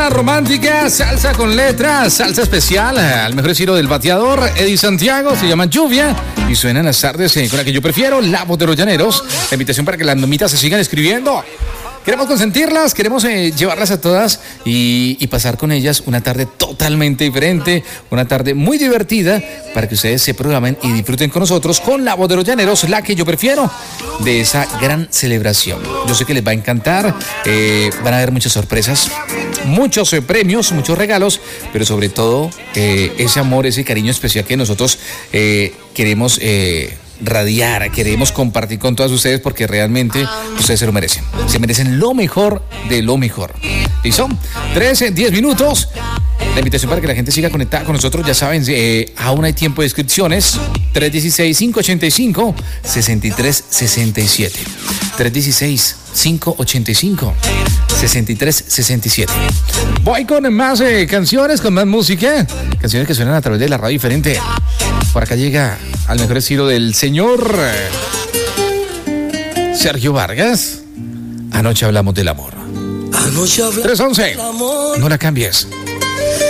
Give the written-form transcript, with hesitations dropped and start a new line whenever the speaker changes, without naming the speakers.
Romántica, salsa con letras, salsa especial, al mejor estilo del bateador, Eddie Santiago, se llama Lluvia y suena en las tardes con la que yo prefiero, La Voz de los Llaneros. La invitación para que las mamitas se sigan escribiendo. Queremos consentirlas, queremos llevarlas a todas y pasar con ellas una tarde totalmente diferente, una tarde muy divertida para que ustedes se programen y disfruten con nosotros con La Voz de los Llaneros, la que yo prefiero, de esa gran celebración. Yo sé que les va a encantar, van a haber muchas sorpresas, muchos premios, muchos regalos, pero sobre todo ese amor, ese cariño especial que nosotros queremos radiar, queremos compartir con todas ustedes porque realmente ustedes se lo merecen. Se merecen lo mejor de lo mejor. ¿Listo? 10 minutos. La invitación para que la gente siga conectada con nosotros, ya saben, aún hay tiempo de inscripciones. 316-585-6367. 316-585-6367. Voy con más canciones, con más música. Canciones que suenan a través de la radio diferente. Por acá llega al mejor estilo del señor Sergio Vargas. Anoche hablamos del amor. 311. No la cambies.